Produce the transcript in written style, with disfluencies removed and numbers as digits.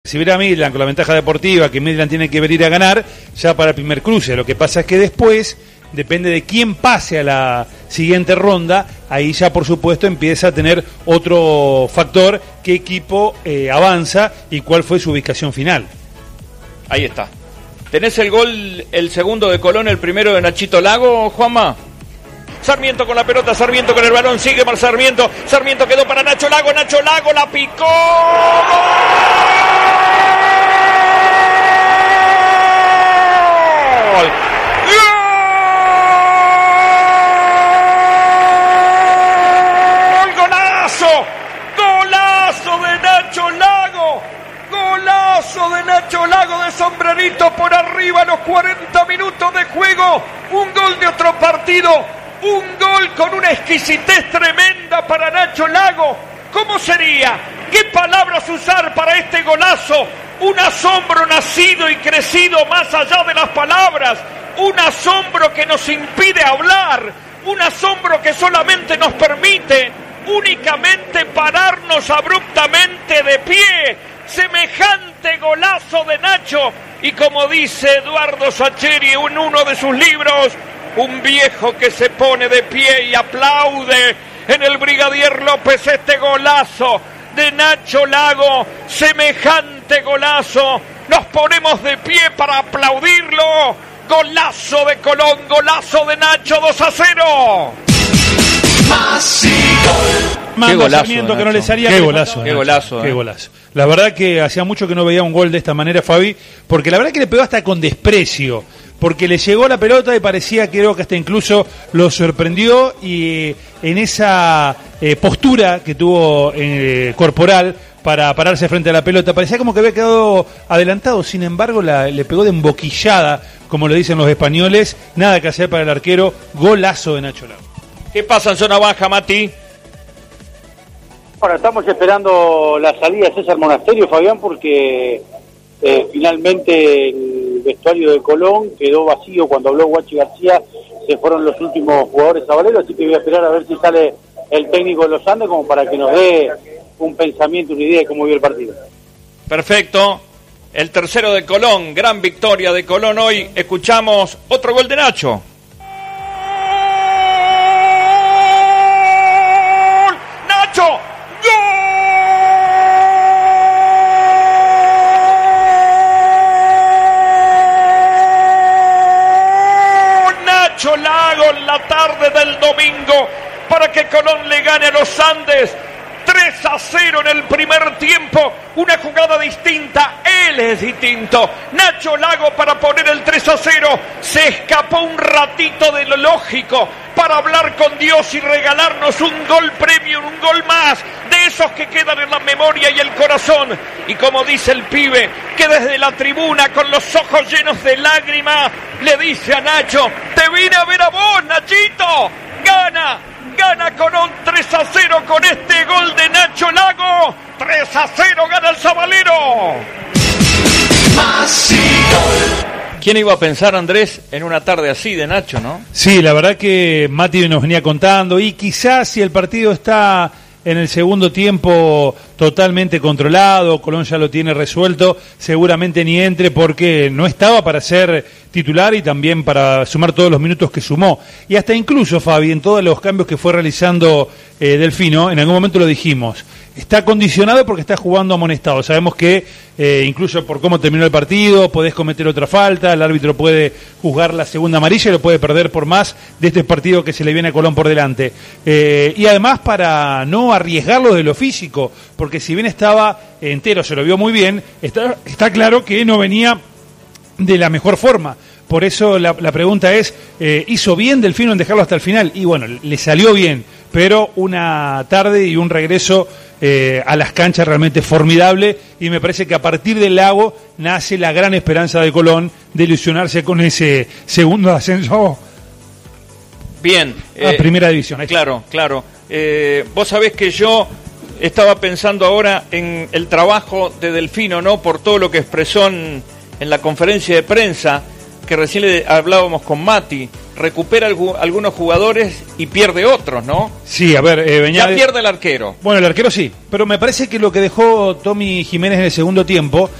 si hubiera Midland con la ventaja deportiva, que Midland tiene que venir a ganar, ya para el primer cruce. Lo que pasa es que después, depende de quién pase a la siguiente ronda, ahí ya por supuesto empieza a tener otro factor, qué equipo avanza y cuál fue su ubicación final. Ahí está. ¿Tenés el gol, el segundo de Colón, el primero de Nachito Lago, Juanma? Sarmiento con la pelota, Sarmiento con el balón, sigue para Sarmiento, Sarmiento quedó para Nacho Lago la picó. ¡Gol! ¡Golazo de Nacho Lago! ¡Golazo de Nacho Lago de sombrerito por arriba a los 40 minutos de juego! Un gol de otro partido, un gol con una exquisitez tremenda para Nacho Lago. ¿Cómo sería? ¿Qué palabras usar para este golazo? Un asombro nacido y crecido más allá de las palabras, un asombro que nos impide hablar, un asombro que solamente nos permite únicamente pararnos abruptamente de pie. Semejante golazo de Nacho, y como dice Eduardo Sacheri en uno de sus libros, un viejo que se pone de pie y aplaude en el Brigadier López este golazo de Nacho Lago. Semejante golazo, nos ponemos de pie para aplaudirlo. Golazo de Colón, golazo de Nacho, 2-0. Qué golazo, Sarmiento, que no le salía. Qué golazo, qué golazo, qué golazo. La verdad que hacía mucho que no veía un gol de esta manera, Fabi, porque la verdad que le pegó hasta con desprecio, porque le llegó la pelota y parecía que creo que hasta incluso lo sorprendió, y en esa postura que tuvo corporal para pararse frente a la pelota, parecía como que había quedado adelantado. Sin embargo, le pegó de emboquillada, como lo dicen los españoles. Nada que hacer para el arquero. Golazo de Nacho Lago. ¿Qué pasa en zona baja, Mati? Ahora estamos esperando la salida de César Monasterio, Fabián, porque finalmente el vestuario de Colón quedó vacío cuando habló Guachi García. Se fueron los últimos jugadores a Valero, así que voy a esperar a ver si sale el técnico de los Andes como para que nos dé un pensamiento, una idea de cómo vio el partido. Perfecto. El tercero de Colón, gran victoria de Colón hoy. Escuchamos otro gol de Nacho. Nacho Lago en la tarde del domingo para que Colón le gane a los Andes. 3-0 en el primer tiempo, una jugada distinta, él es distinto. Nacho Lago para poner el 3-0, se escapó un ratito de lo lógico para hablar con Dios y regalarnos un gol premium, un gol más, de esos que quedan en la memoria y el corazón. Y como dice el pibe, que desde la tribuna con los ojos llenos de lágrimas, le dice a Nacho: te vine a ver a vos, Nachito, gana Colón 3-0 con este gol de Nacho Lago. 3-0 gana el Sabalero. ¿Quién iba a pensar, Andrés, en una tarde así de Nacho, no? Sí, la verdad que Mati nos venía contando, y quizás si el partido está en el segundo tiempo totalmente controlado, Colón ya lo tiene resuelto, seguramente ni entre, porque no estaba para ser titular y también para sumar todos los minutos que sumó. Y hasta incluso, Fabi, en todos los cambios que fue realizando Delfino, en algún momento lo dijimos, está condicionado porque está jugando amonestado. Sabemos que incluso por cómo terminó el partido, podés cometer otra falta, el árbitro puede juzgar la segunda amarilla y lo puede perder por más de este partido que se le viene a Colón por delante. Y además para no arriesgarlo de lo físico, porque si bien estaba entero, se lo vio muy bien, está claro que no venía de la mejor forma. Por eso la pregunta es, ¿hizo bien Delfino en dejarlo hasta el final? Y bueno, le salió bien, pero una tarde y un regreso a las canchas realmente formidable, y me parece que a partir del Lago nace la gran esperanza de Colón de ilusionarse con ese segundo ascenso bien a Primera División. Claro. Vos sabés que yo estaba pensando ahora en el trabajo de Delfino, ¿no? Por todo lo que expresó en la conferencia de prensa, que recién le hablábamos con Mati. Recupera algunos jugadores y pierde otros, ¿no? Sí, a ver, ya pierde el arquero. Bueno, el arquero sí, pero me parece que lo que dejó Tommy Jiménez en el segundo tiempo